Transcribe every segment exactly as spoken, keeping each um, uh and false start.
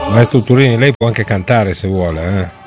Maestro Turini, lei può anche cantare se vuole, eh?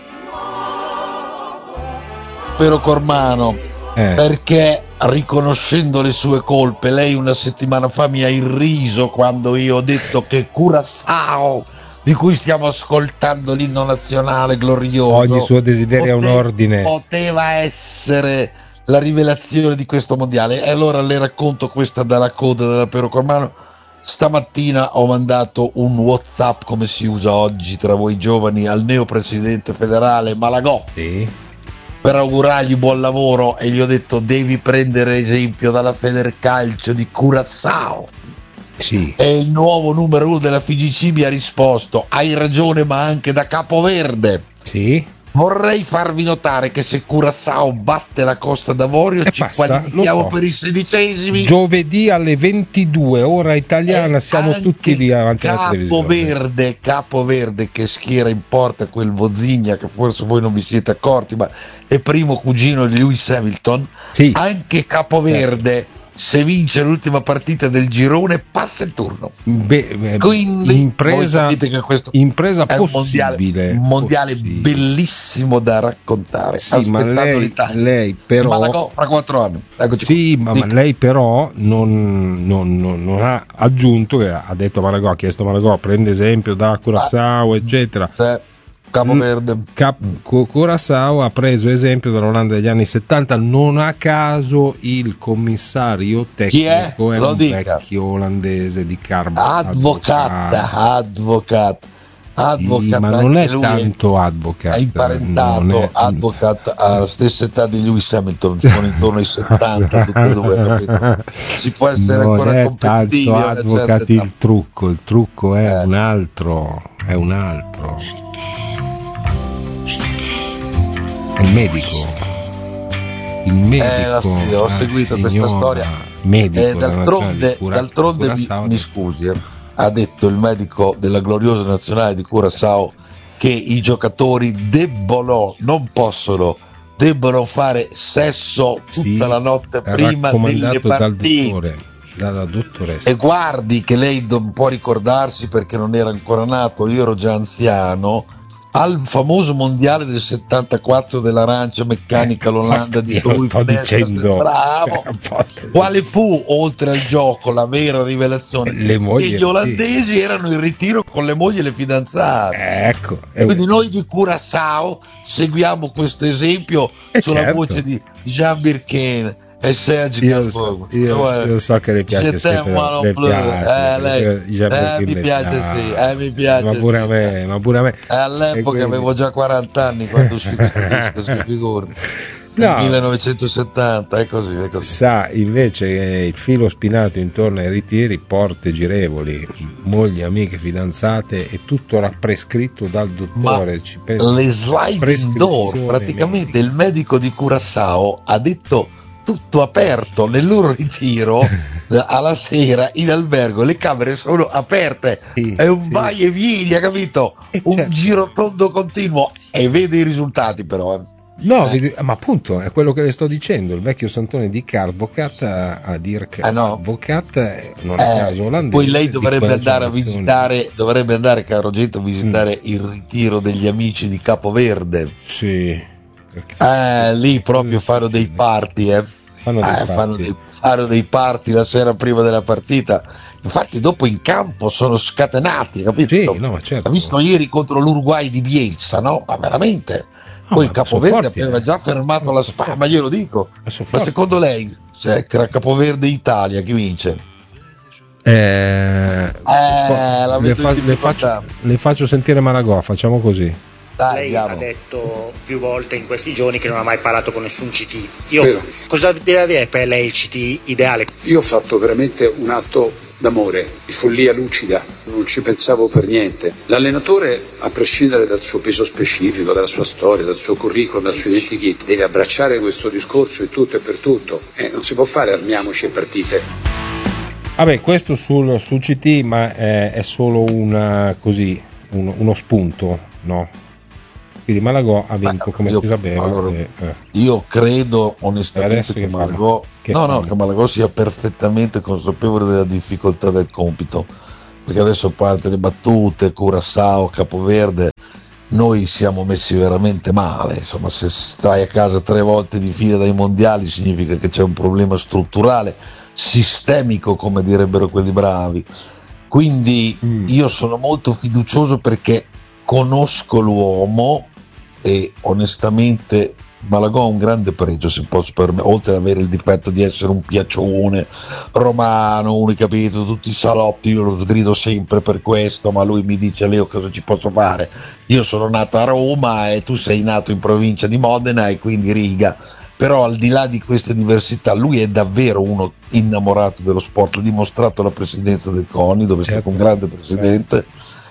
Pero Cormano, Eh. perché riconoscendo le sue colpe, lei una settimana fa mi ha irriso quando io ho detto che Curaçao, di cui stiamo ascoltando l'inno nazionale glorioso, Ogni suo desiderio è un pote- ordine. poteva essere la rivelazione di questo mondiale. E allora le racconto questa dalla coda della Pero Cormano. Stamattina ho mandato un WhatsApp, come si usa oggi tra voi giovani, al neo presidente federale Malagò, Sì. per augurargli buon lavoro, e gli ho detto: devi prendere esempio dalla Federcalcio di Curaçao. Sì. E il nuovo numero uno della F I G C mi ha risposto: hai ragione, ma anche da Capoverde. Sì. Vorrei farvi notare che se Curaçao batte la Costa d'Avorio E ci passa, qualifichiamo lo so. per i sedicesimi. Giovedì alle ventidue, ora italiana, E siamo anche tutti lì davanti alla televisione. Capoverde, Capoverde che schiera in porta quel Vozigna, che forse voi non vi siete accorti, ma è primo cugino di Lewis Hamilton. Sì. Anche Capoverde, se vince l'ultima partita del girone, passa il turno. Beh, beh, Quindi impresa, voi sapete che questo impresa è un mondiale, possibile, un mondiale possibile. bellissimo da raccontare. Sì, ma aspettando lei, l'Italia. lei però Malagò fra quattro anni. Eccoci sì, qua. ma, ma Dica. lei però non, non- non- non ha aggiunto, che ha detto Malagò, ha chiesto Malagò, prende esempio da Curaçao, eccetera. Eh, Capoverde. Cap- Cu- Curaçao ha preso esempio dall'Olanda degli anni settanta, non a caso il commissario Chi è? tecnico è Lo un dica. vecchio olandese di Carbo. Advocata, advocata, advocata, ma non è anche lui tanto advocato, è imparentato. non è- Advocat ha la stessa età di Lewis Hamilton, sono intorno ai settanta tutti e due, capito? Si può essere non ancora è competitivi tanto a una certa advocati età. il trucco, il trucco è Eh. un altro, è un altro. È il medico. Il medico. Eh, la fine, ho la seguito questa signora storia. Medico Eh, della nazionale d'altronde, di Cura- d'altronde mi, Curaçao. mi scusi, eh, ha detto il medico della gloriosa nazionale di Curaçao che i giocatori debbono, non possono, debbono fare sesso tutta Sì, la notte è prima delle raccomandato dal partite. dottore, dalla dottoressa. E guardi che lei non può ricordarsi perché non era ancora nato, io ero già anziano, al famoso mondiale del settantaquattro dell'arancia meccanica l'Olanda Apposta, di io lo Cruyff, sto Nesta, dicendo. bravo. Apposta. Quale fu, oltre al gioco, la vera rivelazione? Le mogli, che gli olandesi erano in ritiro con le mogli e le fidanzate. Ecco, è Quindi noi di Curaçao seguiamo questo esempio Eh, sulla certo. voce di Jean Birkin e Sergi Io Canfogo. so, io, io so che le piace Je sempre, t'aime, moi non le plus. piace, Eh, lei- le- Jean eh, Birkin mi le piace, sì, eh, mi piace, ma pure sì. a me, ma pure a me. Eh, all'epoca E quindi- avevo già quaranta anni quando uscì questo disco, si figuri. No. Nel millenovecentosettanta, è così, è così. Sa invece che il filo spinato intorno ai ritiri, porte girevoli, mogli, amiche, fidanzate, è tutto era prescritto dal dottore. Ma ci pensa- le sliding door, prescrizione praticamente il medico di Curaçao ha detto tutto aperto nel loro ritiro alla sera in albergo, le camere sono aperte, Sì, è un sì. vai e vieni, ha capito? Eh, Un certo. giro tondo continuo, e vede i risultati però. eh. No, Eh. vedi- ma appunto è quello che le sto dicendo. Il vecchio santone di Carvocat a, a dire che Ah, no. Advocat non è Eh, caso olandese. poi lei di dovrebbe quella andare a generazione. visitare, dovrebbe andare, caro Gento, a visitare Mm. il ritiro degli amici di Capoverde. Sì, perché Eh, lì proprio fanno dei party, eh. fanno dei Eh, party. fanno, dei, fanno dei party la sera prima della partita. Infatti, dopo in campo sono scatenati, capito? Sì, no, ma certo. Ha visto ieri contro l'Uruguay di Bielsa, no? Ma veramente. No, Poi ma Capoverde sono forti, aveva eh. già fermato la Spagna, ma glielo dico. Ma sono Ma forti. secondo lei, se tra Capoverde e Italia, chi vince? Eh, Eh, la le, vedo fa- in le difficoltà. faccio, le faccio sentire Malagò, facciamo così. Dai, Lei andiamo. ha detto più volte in questi giorni che non ha mai parlato con nessun C T. Io, Vero. cosa deve avere per lei il C T ideale? Io ho fatto veramente un atto d'amore, di follia lucida, non ci pensavo per niente. L'allenatore, a prescindere dal suo peso specifico, dalla sua storia, dal suo curriculum, dal suo identikit, deve abbracciare questo discorso in tutto e per tutto. Eh, non si può fare armiamoci e partite. Vabbè, questo sul, sul C T, ma è, è solo una, così, un- uno spunto, no? Quindi Malagò ha vinto, Beh, come io- si sapeva. allora, e, eh. Io credo E onestamente adesso che che fanno? Malagò Che no, no, fanno? che Malagò sia perfettamente consapevole della difficoltà del compito, perché adesso, a parte le battute, Curaçao, Capoverde, noi siamo messi veramente male. Insomma, se stai a casa tre volte di fila dai mondiali significa che c'è un problema strutturale, sistemico, come direbbero quelli bravi. Quindi mm. io sono molto fiducioso perché conosco l'uomo e onestamente Malagò ha un grande pregio, se posso permettere, oltre ad avere il difetto di essere un piaccione romano, uno, capito, tutti i salotti, io lo sgrido sempre per questo, ma lui mi dice: Leo, cosa ci posso fare? Io sono nato a Roma e tu sei nato in provincia di Modena e quindi riga. Però al di là di queste diversità, lui è davvero uno innamorato dello sport, l'ha dimostrato la presidenza del CONI, dove certo. è stato un grande presidente.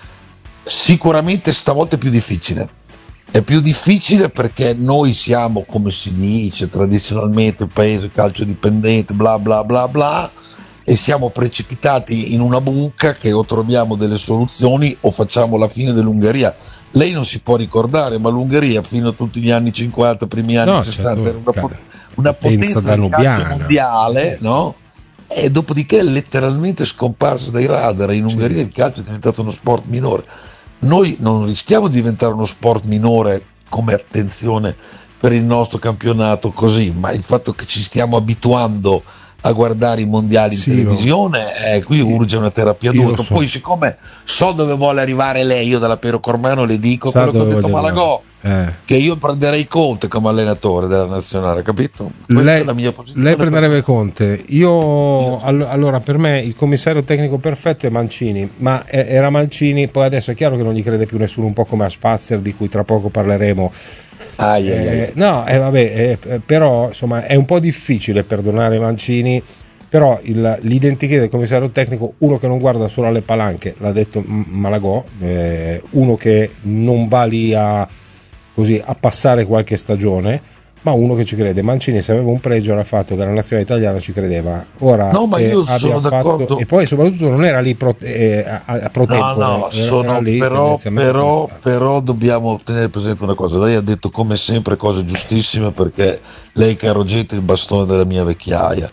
Sicuramente stavolta è più difficile. È più difficile perché noi siamo, come si dice tradizionalmente, il paese calcio dipendente, bla bla bla bla, e siamo precipitati in una buca che o troviamo delle soluzioni o facciamo la fine dell'Ungheria. Lei non si può ricordare, ma l'Ungheria fino a tutti gli anni cinquanta, primi anni no, sessanta, certo, era una, pot- una potenza del calcio mondiale, no? E dopodiché è letteralmente scomparsa dai radar. In Ungheria sì. il calcio è diventato uno sport minore. Noi non rischiamo di diventare uno sport minore come attenzione per il nostro campionato così, ma il fatto che ci stiamo abituando a guardare i mondiali sì, in televisione, no. eh, qui urge una terapia dura. So. Poi, siccome so dove vuole arrivare lei, io dalla Piero Cormano le dico Sa quello che ho detto Malagò, eh. che io prenderei Conte come allenatore della nazionale, capito? Questa lei, è la mia posizione. Lei prenderebbe per... Conte. Io all- allora per me il commissario tecnico perfetto è Mancini, ma eh, era Mancini, poi adesso è chiaro che non gli crede più nessuno, un po' come a Spazzer, di cui tra poco parleremo. Ah, yeah, yeah, yeah. Eh, no, eh, vabbè, eh, però insomma è un po' difficile perdonare Mancini, però il, l'identikit del commissario tecnico, uno che non guarda solo alle palanche, l'ha detto Malagò, eh, uno che non va lì a, così, a passare qualche stagione, ma uno che ci crede. Mancini, se aveva un pregio, era il fatto che la nazione italiana ci credeva. Ora no, ma io sono d'accordo. Fatto, e poi soprattutto non era lì pro, eh, a, a pro no, tempore, no, sono, lì però, però, però dobbiamo tenere presente una cosa. Lei ha detto come sempre cose giustissime, perché lei, caro gente, è il bastone della mia vecchiaia.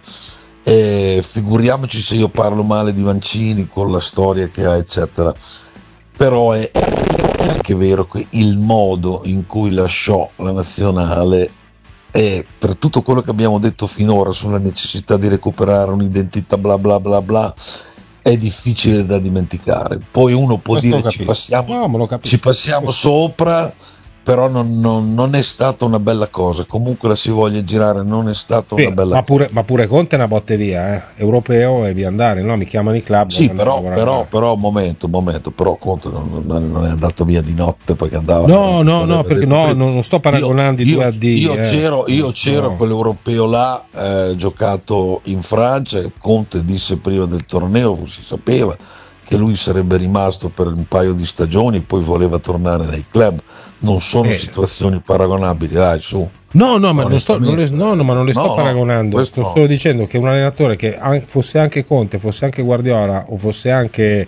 E figuriamoci se io parlo male di Mancini con la storia che ha, eccetera. Però è anche vero che il modo in cui lasciò la nazionale, e per tutto quello che abbiamo detto finora sulla necessità di recuperare un'identità bla bla bla bla, è difficile da dimenticare. Poi uno può Questo dire ci passiamo, no, ci passiamo sopra, però non, non, non è stata una bella cosa. Comunque la si voglia girare, non è stata sì, una bella ma pure, cosa. Ma pure Conte è una botte via, eh? Europeo e via andare, no? Mi chiamano i club. Sì, però, però, però, momento, momento, però Conte non, non è andato via di notte perché andava. No, no, no, perché no, non sto paragonando i due a D. Io eh. c'ero, io c'ero no. quell'europeo là, eh, giocato in Francia. Conte disse prima del torneo, si sapeva che lui sarebbe rimasto per un paio di stagioni, poi voleva tornare nei club. Non sono eh. situazioni paragonabili, dai, su. No, no, ma non, sto, non le, no, no, ma non le sto no, paragonando. No, sto solo dicendo che un allenatore che an- fosse anche Conte, fosse anche Guardiola o fosse anche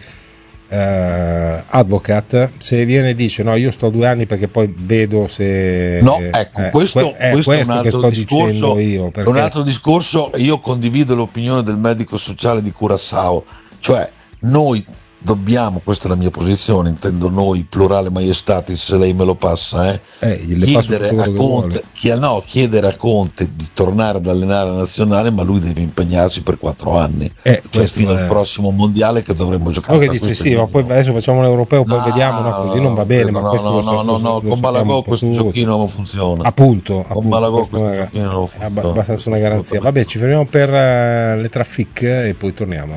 eh, Advocat, se viene e dice no, io sto due anni perché poi vedo se. No, ecco, eh, questo, è questo, questo è un altro che sto discorso. Dicendo io, perché... Un altro discorso, io condivido l'opinione del medico sociale di Curaçao, cioè noi dobbiamo, questa è la mia posizione, intendo noi, plurale maiestatis, se lei me lo passa, eh, eh chiedere, a Conte, chi, no, chiedere a Conte di tornare ad allenare la nazionale, ma lui deve impegnarsi per quattro anni, eh, cioè fino è... al prossimo mondiale che dovremmo giocare. Okay, dice, sì, ma poi adesso facciamo l'europeo, poi no, vediamo, no, così non va bene. No, ma questo no, lo so, no, no, no, con Malagò questo tutto. giochino non funziona. Appunto, con Malagò questo una, giochino non funziona. È abbastanza una garanzia. Vabbè, ci fermiamo per uh, le traffic e poi torniamo.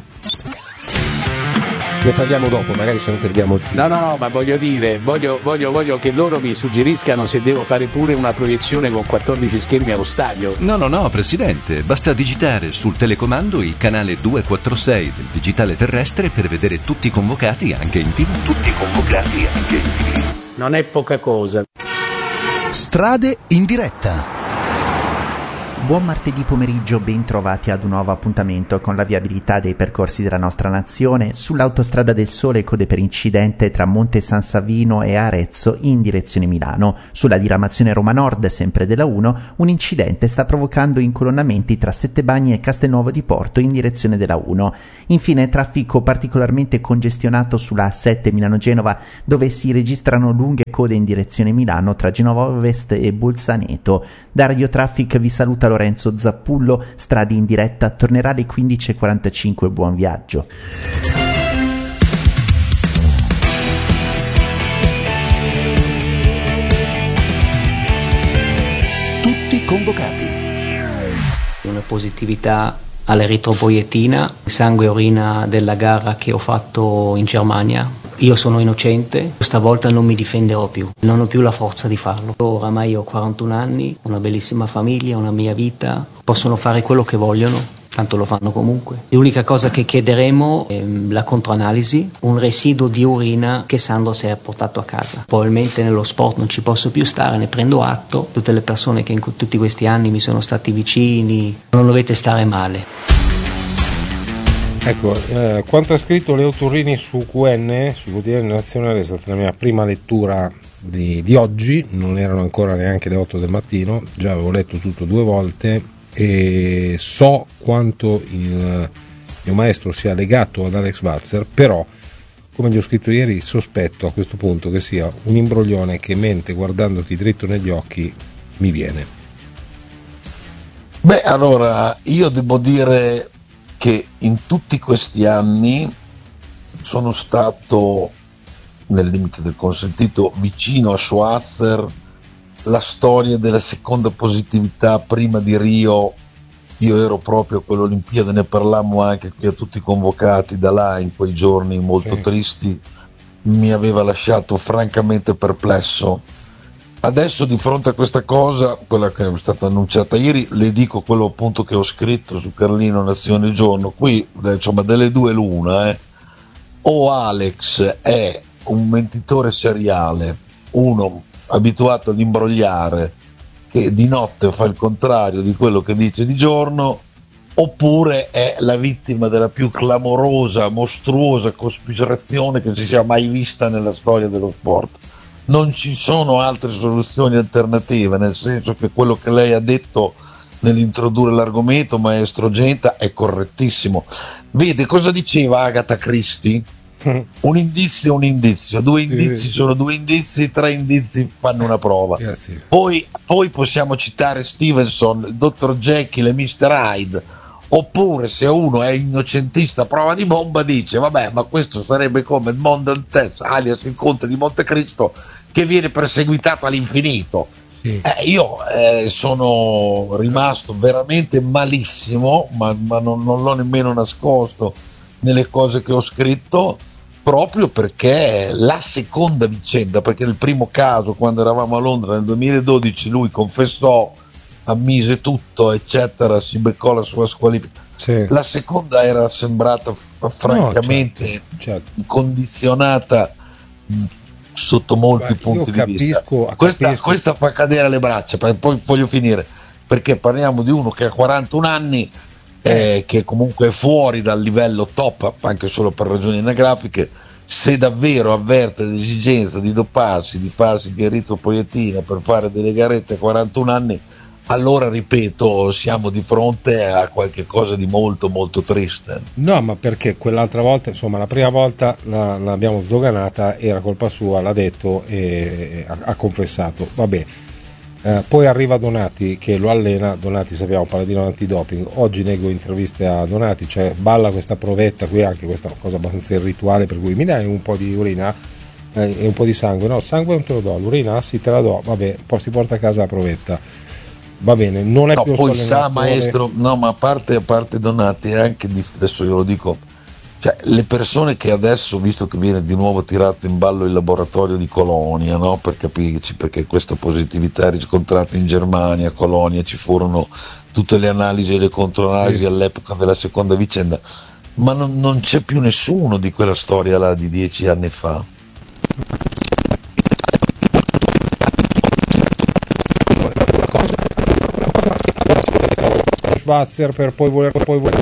Ne parliamo dopo, magari se non perdiamo il filo. No, no, no, ma voglio dire, voglio, voglio, voglio che loro mi suggeriscano se devo fare pure una proiezione con quattordici schermi allo stadio. No, no, no, Presidente, basta digitare sul telecomando il canale duecentoquarantasei del digitale terrestre per vedere tutti i convocati anche in tivù. Tutti convocati anche in tivù. Non è poca cosa. Strade in diretta. Buon martedì pomeriggio, ben trovati ad un nuovo appuntamento con la viabilità dei percorsi della nostra nazione. Sull'autostrada del Sole code per incidente tra Monte San Savino e Arezzo in direzione Milano. Sulla diramazione Roma Nord, sempre della uno, un incidente sta provocando incolonnamenti tra Settebagni e Castelnuovo di Porto in direzione della uno. Infine traffico particolarmente congestionato sulla A sette Milano-Genova, dove si registrano lunghe code in direzione Milano tra Genova Ovest e Bolzaneto. Da Radio Traffic vi saluta Lorenzo Zappullo, strade in diretta, tornerà alle quindici e quarantacinque, buon viaggio. Tutti convocati. Una positività all'eritropoietina, sangue e urina della gara che ho fatto in Germania. Io sono innocente, stavolta non mi difenderò più, non ho più la forza di farlo. Oramai ho quarantuno anni, una bellissima famiglia, una mia vita, possono fare quello che vogliono, tanto lo fanno comunque. L'unica cosa che chiederemo è la controanalisi, un residuo di urina che Sandro si è portato a casa. Probabilmente nello sport non ci posso più stare, ne prendo atto. Tutte le persone che in tutti questi anni mi sono stati vicini, non dovete stare male. Ecco, eh, quanto ha scritto Leo Turrini su Q N, sul quotidiano nazionale, è stata la mia prima lettura di, di oggi, non erano ancora neanche le otto del mattino, già avevo letto tutto due volte e so quanto il mio maestro sia legato ad Alex Walzer, però, come gli ho scritto ieri, sospetto a questo punto che sia un imbroglione che mente guardandoti dritto negli occhi mi viene. Beh, allora, io devo dire che in tutti questi anni sono stato, nel limite del consentito, vicino a Schwarzer. La storia della seconda positività prima di Rio, io ero proprio a quell'Olimpiade, ne parlammo anche qui a tutti i convocati da là in quei giorni molto sì. tristi, mi aveva lasciato francamente perplesso. Adesso di fronte a questa cosa, quella che è stata annunciata ieri, le dico quello appunto che ho scritto su Carlino Nazione Giorno, qui insomma delle due l'una, eh. o Alex è un mentitore seriale, uno abituato ad imbrogliare, che di notte fa il contrario di quello che dice di giorno, oppure è la vittima della più clamorosa, mostruosa cospirazione che si sia mai vista nella storia dello sport. Non ci sono altre soluzioni alternative, nel senso che quello che lei ha detto nell'introdurre l'argomento, maestro Genta, è correttissimo. Vede cosa diceva Agatha Christie? Un indizio è un indizio, due indizi sono due indizi, tre indizi fanno una prova. Poi, poi possiamo citare Stevenson, il dottor Jekyll e mister Hyde, oppure se uno è innocentista a prova di bomba dice vabbè, ma questo sarebbe come Edmond Dantes alias il conte di Montecristo che viene perseguitato all'infinito. Sì. Eh, io eh, sono rimasto veramente malissimo, ma, ma non, non l'ho nemmeno nascosto nelle cose che ho scritto, proprio perché la seconda vicenda, perché nel primo caso quando eravamo a Londra nel duemiladodici lui confessò, ammise tutto eccetera, si beccò la sua squalifica. Sì. La seconda era sembrata f- francamente no, certo, certo. condizionata mh, sotto molti Beh, punti di capisco, vista questa, capisco. questa fa cadere le braccia, poi voglio finire, perché parliamo di uno che ha quarantuno anni, eh, che comunque è fuori dal livello top anche solo per ragioni anagrafiche. Se davvero avverte l'esigenza di doparsi, di farsi di eritropoietina per fare delle garette a quarantuno anni, allora ripeto, siamo di fronte a qualche cosa di molto molto triste. No, ma perché quell'altra volta, insomma la prima volta la, l'abbiamo sdoganata, era colpa sua, l'ha detto e ha, ha confessato, vabbè. Eh, poi arriva Donati che lo allena. Donati sappiamo paladino antidoping, oggi nego interviste a Donati, cioè balla questa provetta qui, anche questa cosa abbastanza irrituale, per cui mi dai un po' di urina eh, e un po' di sangue, no, sangue non te lo do, l'urina sì te la do, vabbè, poi si porta a casa la provetta, va bene, non è no, più poi sa maestro, no, ma a parte, a parte Donati è anche di, adesso io lo dico, cioè le persone che adesso, visto che viene di nuovo tirato in ballo il laboratorio di Colonia, no, per capirci, perché questa positività riscontrata in Germania, a Colonia, ci furono tutte le analisi e le controanalisi sì. all'epoca della seconda vicenda, ma non, non c'è più nessuno di quella storia là di dieci anni fa. Schwarzer per poi voler poi voler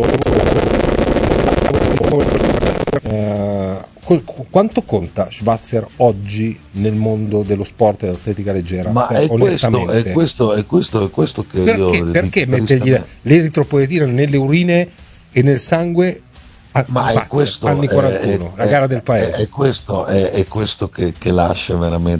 eh, quanto conta Schwarzer oggi nel mondo dello sport e dell'atletica leggera? Ma eh, è, questo, è questo è questo è questo che perché, io perché mettergli l'eritropoetina nelle urine e nel sangue? A, ma Schwarzer, è questo anni quarantuno, è, la gara del paese. È, è questo, è, è questo che, che lascia veramente